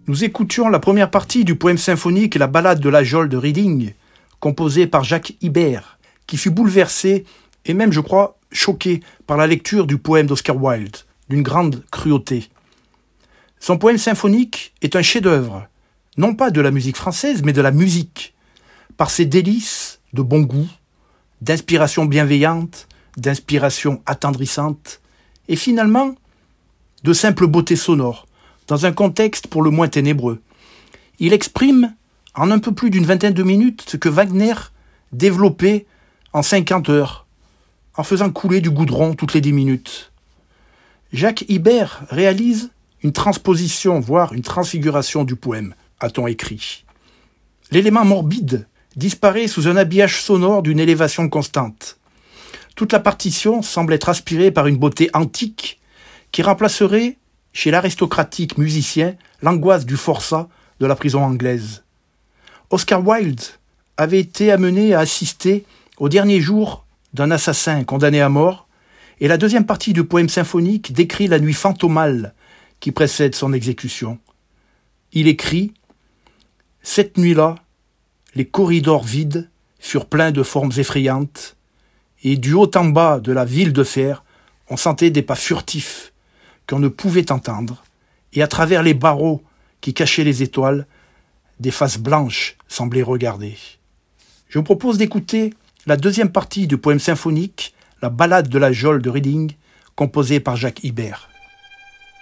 Nous écoutions la première partie du poème symphonique La Ballade de la Geôle de Reading, composé par Jacques Ibert, qui fut bouleversé et même, je crois, choqué par la lecture du poème d'Oscar Wilde, d'une grande cruauté. Son poème symphonique est un chef-d'œuvre, non pas de la musique française, mais de la musique, par ses délices de bon goût, d'inspiration bienveillante, d'inspiration attendrissante, et finalement de simple beauté sonore, dans un contexte pour le moins ténébreux. Il exprime, en un peu plus d'une vingtaine de minutes, ce que Wagner développait en 50 heures, en faisant couler du goudron toutes les 10 minutes. Jacques Ibert réalise une transposition, voire une transfiguration du poème, a-t-on écrit. L'élément morbide disparaît sous un habillage sonore d'une élévation constante. Toute la partition semble être aspirée par une beauté antique qui remplacerait, chez l'aristocratique musicien, l'angoisse du forçat de la prison anglaise. Oscar Wilde avait été amené à assister aux derniers jours d'un assassin condamné à mort, et la deuxième partie du poème symphonique décrit la nuit fantomale qui précède son exécution. Il écrit « Cette nuit-là, les corridors vides furent pleins de formes effrayantes, et du haut en bas de la ville de fer, on sentait des pas furtifs qu'on ne pouvait entendre, et à travers les barreaux qui cachaient les étoiles, des faces blanches semblaient regarder. » Je vous propose d'écouter la deuxième partie du poème symphonique, La Ballade de la Geôle de Reading, composée par Jacques Ibert.